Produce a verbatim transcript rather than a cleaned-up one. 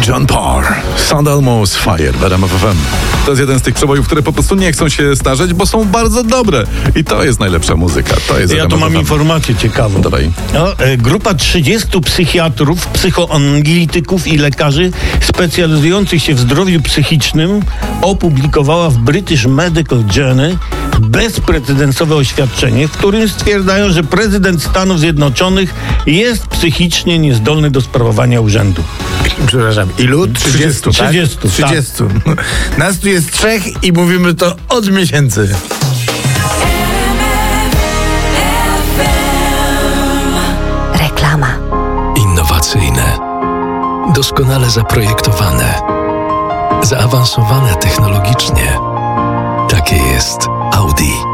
John Parr, Sound Almost Fire w R M F F M. To jest jeden z tych przebojów, które po prostu nie chcą się starzeć, bo są bardzo dobre. I to jest najlepsza muzyka. To jest ja tu mam informację ciekawą. Dawaj. No, e, grupa trzydziestu psychiatrów, psychoanalityków i lekarzy specjalizujących się w zdrowiu psychicznym opublikowała w British Medical Journal bezprecedensowe oświadczenie, w którym stwierdzają, że prezydent Stanów Zjednoczonych jest psychicznie niezdolny do sprawowania urzędu. Przepraszam, ilu? trzydziestu, tak? trzydziestu, trzydziestu. Tak. Nas tu jest trzech i mówimy to od miesięcy. Reklama. Innowacyjne, doskonale zaprojektowane, zaawansowane technologicznie. Takie jest Audi.